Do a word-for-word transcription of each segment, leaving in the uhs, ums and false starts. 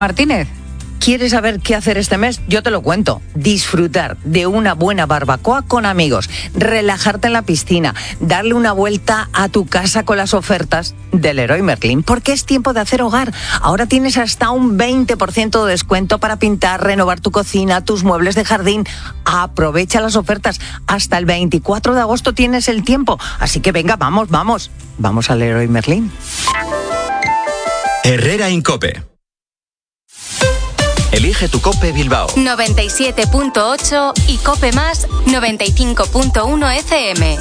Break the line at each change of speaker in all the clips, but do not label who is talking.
Martínez.
¿Quieres saber qué hacer este mes? Yo te lo cuento. Disfrutar de una buena barbacoa con amigos, relajarte en la piscina, darle una vuelta a tu casa con las ofertas del Leroy Merlin, porque es tiempo de hacer hogar. Ahora tienes hasta un veinte por ciento de descuento para pintar, renovar tu cocina, tus muebles de jardín. Aprovecha las ofertas. Hasta el veinticuatro de agosto tienes el tiempo. Así que venga, vamos, vamos. Vamos al Leroy Merlin.
Herrera Incope. Elige tu Cope Bilbao.
noventa y siete punto ocho y Cope Más noventa y cinco punto uno F M.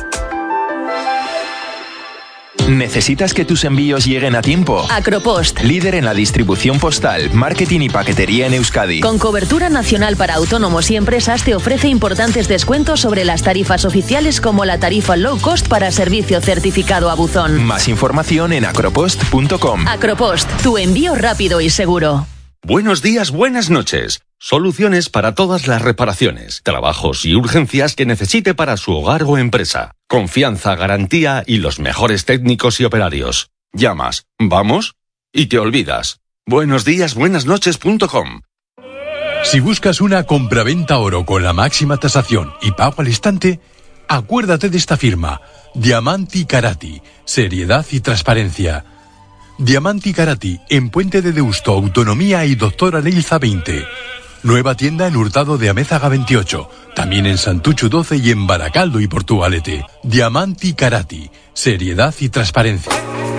¿Necesitas que tus envíos lleguen a tiempo?
Acropost.
Líder en la distribución postal, marketing y paquetería en Euskadi.
Con cobertura nacional para autónomos y empresas, te ofrece importantes descuentos sobre las tarifas oficiales, como la tarifa low cost para servicio certificado a buzón.
Más información en acropost punto com.
Acropost, tu envío rápido y seguro.
Buenos días, buenas noches. Soluciones para todas las reparaciones, trabajos y urgencias que necesite para su hogar o empresa. Confianza, garantía y los mejores técnicos y operarios. Llamas, vamos y te olvidas. buenos días buenas noches punto com.
Si buscas una compraventa oro con la máxima tasación y pago al instante, acuérdate de esta firma, Diamanti Karati, seriedad y transparencia. Diamanti Karati, en Puente de Deusto, Autonomía y Doctora Leilza veinte. Nueva tienda en Hurtado de Amézaga veintiocho. También en Santuchu doce y en Baracaldo y Portugalete. Diamanti Karati, seriedad y transparencia.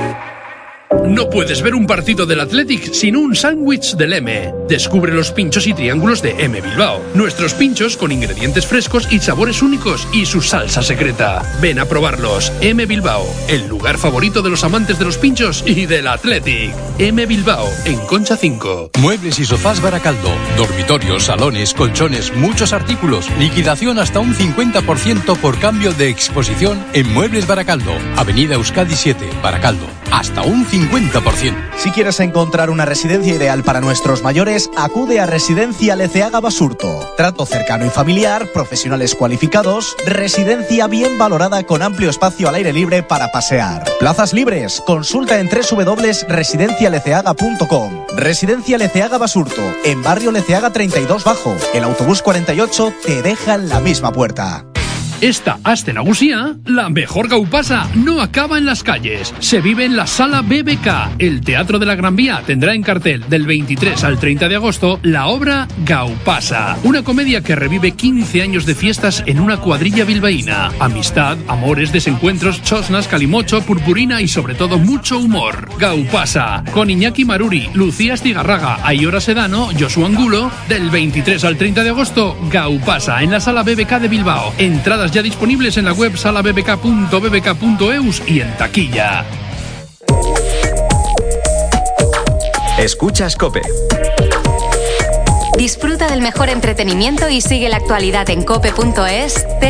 No puedes ver un partido del Athletic sin un sándwich del M. Descubre los pinchos y triángulos de M Bilbao. Nuestros pinchos con ingredientes frescos y sabores únicos y su salsa secreta. Ven a probarlos. M Bilbao, el lugar favorito de los amantes de los pinchos y del Athletic. M Bilbao, en Concha cinco.
Muebles y sofás Baracaldo. Dormitorios, salones, colchones, muchos artículos. Liquidación hasta un cincuenta por ciento por cambio de exposición en Muebles Baracaldo. Avenida Euskadi siete, Baracaldo. Hasta un cincuenta por ciento.
Si quieres encontrar una residencia ideal para nuestros mayores, acude a Residencia Leceaga Basurto. Trato cercano y familiar, profesionales cualificados, residencia bien valorada con amplio espacio al aire libre para pasear. Plazas libres. Consulta en doble u doble u doble u punto residencia leceaga punto com. Residencia Leceaga Basurto, en barrio Leceaga treinta y dos Bajo. El autobús cuarenta y ocho te deja en la misma puerta.
Esta Aste Nagusia, la mejor gaupasa, no acaba en las calles. Se vive en la Sala B B K. El Teatro de la Gran Vía tendrá en cartel del veintitrés al treinta de agosto la obra Gaupasa. Una comedia que revive quince años de fiestas en una cuadrilla bilbaína. Amistad, amores, desencuentros, chosnas, calimocho, purpurina y sobre todo mucho humor. Gaupasa, con Iñaki Maruri, Lucía Estigarraga, Aiora Sedano, Josu Angulo, del veintitrés al treinta de agosto, Gaupasa en la Sala B B K de Bilbao. Entradas ya disponibles en la web sala b b k punto b b k punto e u s y en taquilla.
Escuchas Cope.
Disfruta del mejor entretenimiento y sigue la actualidad en cope punto es.